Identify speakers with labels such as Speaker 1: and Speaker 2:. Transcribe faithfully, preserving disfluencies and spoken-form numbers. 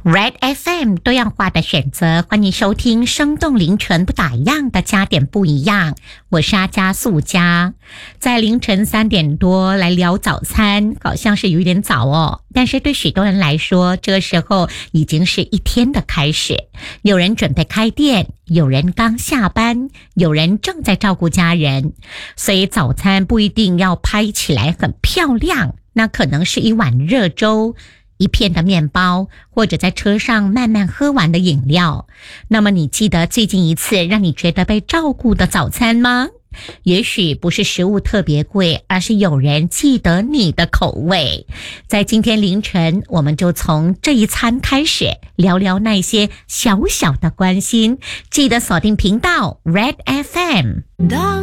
Speaker 1: Red F M 多样化的选择，欢迎收听生动凌晨不打烊的加点不一样。我是阿加素佳，在凌晨三点多来聊早餐，好像是有一点早哦，但是对许多人来说，这个时候已经是一天的开始。有人准备开店，有人刚下班，有人正在照顾家人，所以早餐不一定要拍起来很漂亮，那可能是一碗热粥，一片的面包，或者在车上慢慢喝完的饮料。那么你记得最近一次让你觉得被照顾的早餐吗？也许不是食物特别贵，而是有人记得你的口味。在今天凌晨，我们就从这一餐开始聊聊那些小小的关心。记得锁定频道 Red F M。